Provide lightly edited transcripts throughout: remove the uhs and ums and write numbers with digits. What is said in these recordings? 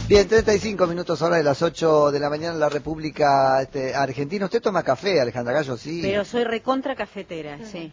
Bien, 35 minutos hora de las 8 de la mañana en la República Argentina. ¿Usted toma café, Alejandra Gallo? Sí. Pero soy recontra cafetera, sí.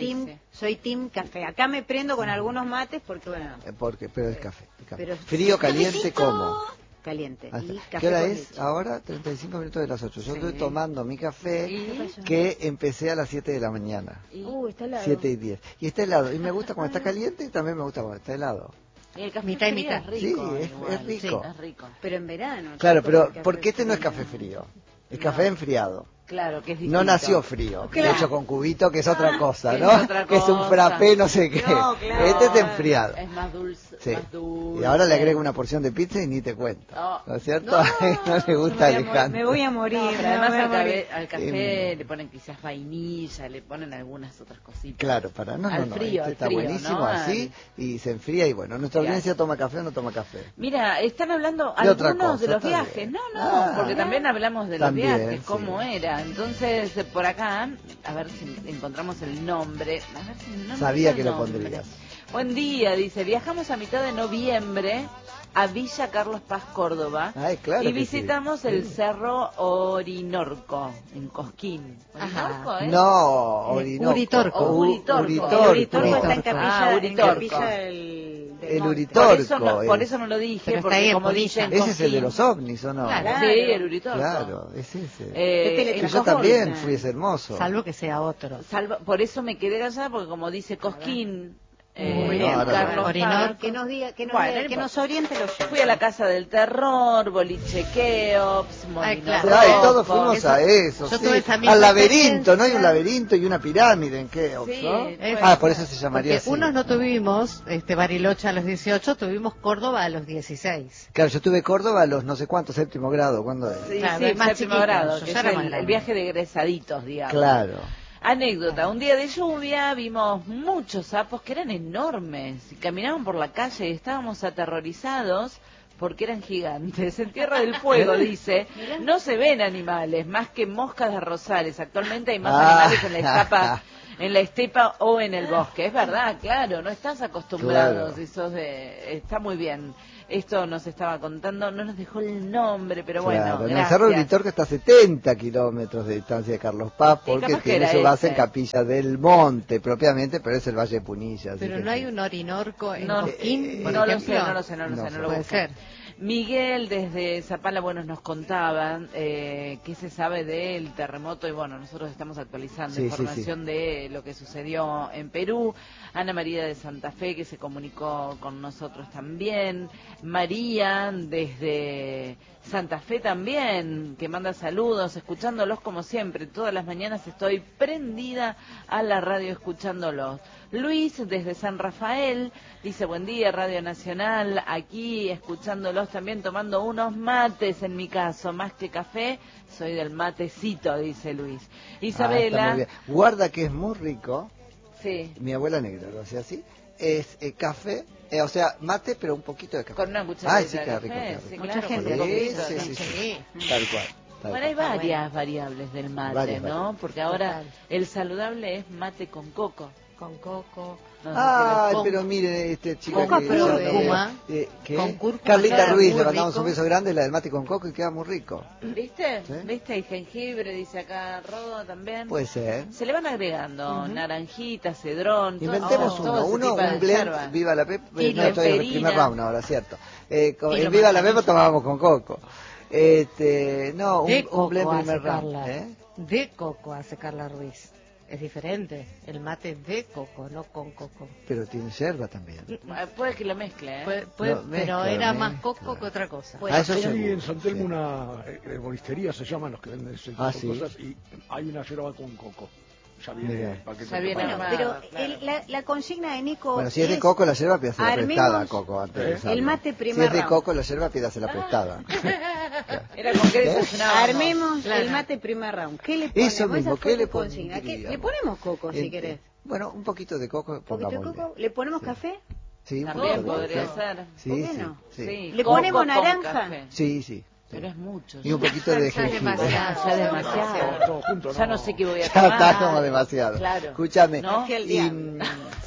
Soy team café. Acá me prendo con algunos mates porque, bueno... Pero es café. Pero frío, caliente, ¿cómo? Caliente. Y café ¿Qué hora con es leche. ahora? 35 minutos de las 8. Yo estoy tomando mi café ¿Y? que empecé a las 7 de la mañana. Está helado. 7 y 10. Y está helado. Y me gusta cuando está caliente y también me gusta cuando está helado. Y el café Mitad y frío mitad. es rico. Sí, igual. es rico. Sí, es rico. Pero en verano. Claro, chicos, pero el porque café este no es frío. café frío. Es café enfriado. Claro, que es distinto. No nació frío, Claro. hecho con cubito, que es otra cosa, que ¿no? es otra Que es un cosa. frappé, no sé qué. No, claro. Este es enfriado. Es más dulce. Sí. Más dulce. Y ahora le agrego una porción de pizza y ni te cuento. Oh. ¿No es cierto? No le gusta a Alejandro. Me voy a morir. No, pero me además voy a morir. al café le ponen quizás vainilla, le ponen algunas otras cositas. Claro, al frío, este está frío, buenísimo ¿no? así y se enfría y bueno, nuestra Claro. audiencia toma café o no toma café. Mira, están hablando De otra algunos de cosa, los está viajes. bien. No, porque también hablamos de los También, viajes, cómo sí. era. Entonces, por acá, a ver si encontramos el nombre. A ver si no Sabía me que el lo nombre. pondrías. Buen día, dice, viajamos a mitad de noviembre a Villa Carlos Paz, Córdoba, Ay, claro y que visitamos sí. el Sí. Cerro Orinorco, en Cosquín. ¿Orinorco, No, Orinoco. Uritorco. Uritorco. El Uritorco está en Ah, Capilla, en Uritorco. Capilla del El Monte. Uritorco. Por eso no lo dije, Pero está ahí porque en como Punilla. dicen Ese es el de Cosquín. los ovnis, ¿o no? Claro. Sí, el Uritorco. Claro, es ese. Te Que teletransportan. yo también fui, es hermoso. Salvo que sea otro. Por eso me quedé callada, porque como dice Cosquín, Muy bien, Carlos Orinorco. Paz, Que nos diga, que nos, Bueno, diga, no que importa. nos oriente los fui a la Casa del Terror, Boliche Keops, Molino claro. Ay, Rojo. todos fuimos Eso- a eso, yo sí. tuve esa misma Al laberinto, experiencia. ¿no? Hay un laberinto y una pirámide en Keops, Sí, ¿no? puede Ah, ser. por eso se llamaría Porque así. unos no tuvimos Bariloche a los 18, tuvimos Córdoba a los 16. Claro, yo tuve Córdoba a los no sé cuántos, séptimo grado, ¿cuándo es? Sí, Claro, sí, es más séptimo chiquita, grado, yo que ya es era más el grande. viaje de egresaditos, digamos. Claro. Anécdota, un día de lluvia vimos muchos sapos que eran enormes y caminaban por la calle y estábamos aterrorizados porque eran gigantes. En Tierra del Fuego, dice, no se ven animales más que moscas de rosales. Actualmente hay más animales en la estepa o en el bosque. Es verdad, claro, no estás acostumbrados. Claro. Está muy bien. Esto nos estaba contando, no nos dejó el nombre, pero Claro, bueno, en el Cerro gracias. Uritorco está a 70 kilómetros de distancia de Carlos Paz, Sí, porque capaz que tiene era su base en ese. Capilla del Monte, propiamente, pero es el Valle de Punilla. así Pero que no hay sí. un Orinorco en No, Cosquín, por no lo ejemplo. sé, no lo sé, no No, lo puede busco. ser. Miguel desde Zapala, bueno, nos contaban qué se sabe del terremoto y bueno, nosotros estamos actualizando Sí, información de lo que sucedió en Perú. Ana María de Santa Fe que se comunicó con nosotros también. María desde Santa Fe también, que manda saludos, escuchándolos como siempre. Todas las mañanas estoy prendida a la radio escuchándolos. Luis desde San Rafael dice buen día Radio Nacional, aquí escuchándolos también tomando unos mates en mi caso, más que café, soy del matecito, dice Luis. Está muy Isabela, bien. Guarda que es muy rico, sí, mi abuela negra lo hacía así, es café, o sea, mate, pero un poquito de café. con una cucharadita Ay, sí, de qué rico, café, qué rico. sí, Mucha claro, gente con un poquito, Sí, sí. sí, sí. Tal cual. tal Bueno, hay cual. varias variables del mate, Varias ¿no? variables. Porque ahora Total. el saludable es mate con coco. Con coco. No sé Ay, si lo- pero mire, este chico Coco, que pero ya de no cúrcuma. veo. ¿Qué? Con cúrcuma Carlita queda Ruiz, muy le mandamos rico. un beso grande, la del mate con coco y queda muy rico. ¿Viste? Sí. ¿Viste? Y jengibre, dice acá Rodo también. Puede ser. Se le van agregando naranjita, cedrón, Inventemos todo ese uno, tipo de un blend, hierbas. viva la pepa, Y no estoy en el lemperina. primer round ahora, cierto. En lo viva la pepa manzanilla. tomábamos con coco. No, De un coco blend hace primer round. Carla. De coco hace Carla Ruiz. Es diferente. El mate de coco, no con coco. Pero tiene yerba también. Puede que lo mezcle, ¿eh? Pero mezcla, era más mezcla. coco que otra cosa. Ah, eso Hay seguro, en San Telmo sí. una herboristería, se llaman los que venden ese tipo Ah, de sí. cosas, y hay una yerba con coco. Ya viene Mira. el paquete Ya viene preparado. armado. Pero claro. la consigna de Nico Bueno, si es de coco la yerba, pídasela armemos prestada a coco antes de el usarla. mate Si primer es de round. coco la yerba, pídasela prestada. Era con que desayunábamos. Armemos Claro. el mate primer round. ¿Qué le ponemos? Eso mismo, Esa fue ¿qué le tu consigna. pondríamos? Le ponemos coco si Ent- querés. Bueno, un poquito de coco, ¿Un poquito de pongámosle. coco? ¿Le ponemos Sí. café? Sí, un También poquito de podría café. ser. Sí, ¿Por qué sí, no? sí. Sí, ¿Le coco ponemos con naranja? café. Sí, sí. Pero es mucho. Y un poquito de Ya es jengibre. demasiado. Ya es demasiado. Todo junto, Ya no. no sé qué voy a Ya tomar. está como demasiado. Claro. Escúchame. ¿No? Hacia el Y, diablo.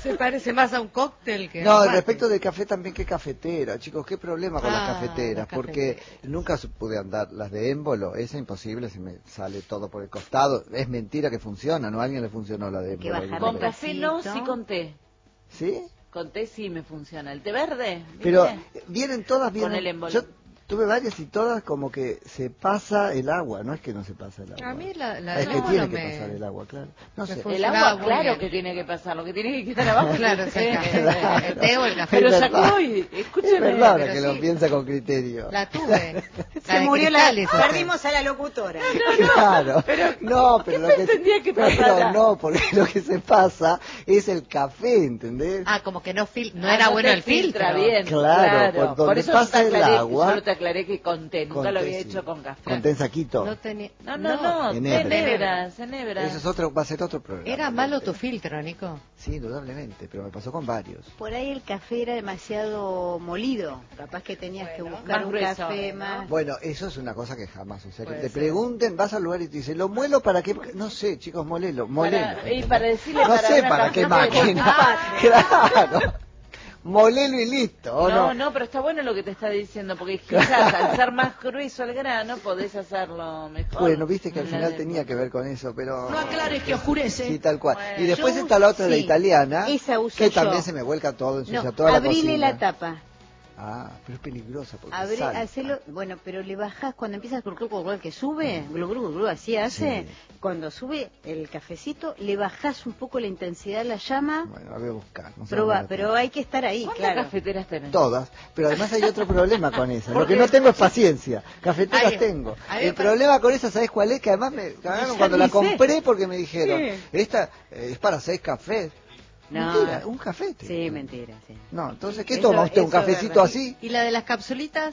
Se parece más a un cóctel que No, a un mate. respecto del café también, qué cafetera, chicos, qué problema con las cafeteras, las porque cafeteras. nunca pude andar las de émbolo, esa es imposible, se me sale todo por el costado, es mentira que funciona, ¿no? A alguien le funcionó la de Hay que émbolo. bajar Con alguna vez. café no, sí con té. ¿Sí? Con té sí me funciona. El té verde, ¿viste? Pero vienen todas, Con el vienen, émbolo. yo tuve varias y todas como que se pasa el agua, no es que no se pasa el agua. A mí la Es de que émbolo tiene que me- pasar el agua, claro. No me sé. El funcionaba agua, muy claro bien. que tiene que pasar. Lo que tiene que quedar abajo. Claro, es el café. Claro. El té o el café. Pero Es verdad. Yacoy, escúchame. Es verdad ahora pero que lo sí. piensa con criterio. La tuve. Se de murió cristales, esa. perdimos a la locutora. Claro, no, pero lo que pretendía que pero pasara? no, porque lo que se pasa es el café, ¿entendés? Ah, como que no Ah, era no bueno te el filtro. filtra bien. Claro, por donde eso pasa yo te el aclaré, agua- Yo te aclaré que con té, nunca Con lo té, había sí. hecho con café. Con tensaquito. No tenía. No, enebra. enebras, enebras. Eso es otro, va a ser otro programa. Era malo tu filtro, Nico. Sí, indudablemente, pero me pasó con varios. Por ahí el café era demasiado molido. Capaz que tenías que buscar más un grueso, café ¿no? más. Bueno, eso es una cosa que jamás, o sea, que Puede te ser. pregunten, vas al lugar y te dicen, ¿lo muelo para qué? No sé, chicos, molelo. Y para decirle No para sé una para qué cafetera. máquina. Claro. Molelo y listo, ¿o no? No, pero está bueno lo que te está diciendo, porque quizás al ser más grueso el grano podés hacerlo mejor. Bueno, viste que al La final de- tenía que ver con eso, pero... No aclares que oscurece. Sí, tal cual. Bueno, Y después yo está la otra, la sí, italiana, esa uso que yo. también se me vuelca todo, ensucia No, toda la abrile cocina. la tapa. Ah, pero es peligrosa porque Hacelo, salta. bueno, pero le bajás cuando empiezas el que sube, glu, glu, glu, así hace. Sí. Cuando sube el cafecito, le bajás un poco la intensidad de la llama. Bueno, la voy a buscar. No sé Probá, dónde la pero hay que estar ahí, ¿Cuántas claro. cafeteras tenés? Todas, pero además hay otro problema con esas. Lo ¿Por que qué? no tengo es paciencia. Cafeteras Ay, tengo. a mí El me parece- problema con esas, ¿sabes cuál es? Que además me cagaron Ya cuando la ni sé. compré porque me dijeron, Sí. esta es para 6 cafés. No. Mentira, un café. te Sí, digo. mentira, sí. No, entonces, ¿qué Eso- toma usted? ¿Un eso es cafecito verdad. así? ¿Y la de las capsulitas?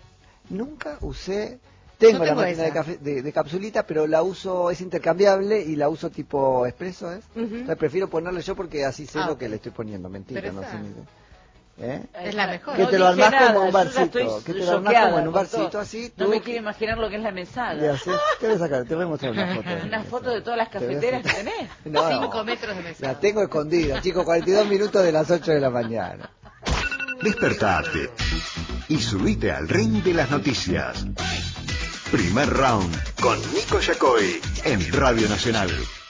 Nunca usé... Tengo Yo la tengo máquina de, esa. café, de capsulita, pero la uso, es intercambiable y la uso tipo expreso, ¿es? Ujú. Entonces prefiero ponerle yo porque así sé Ah, lo ok. que le estoy poniendo. Mentira, Pero no esa- sé ni idea. ¿Eh? Es la mejor. Que No te lo dije armás como nada, un yo ya barcito, estoy que te lo armás choqueada como en un con barcito todo. así, No tú me quiero imaginar lo que es la mesada. le haces, te voy a sacar, te voy a mostrar una foto. Una foto de todas las Te voy a cafeteras que hacer- tenés. No, 5 metros de mesa. la tengo escondida, chicos, 42 minutos de las 8 de la mañana. Despertate y subite al ring de las noticias. Primer round con Nico Yacoy en Radio Nacional.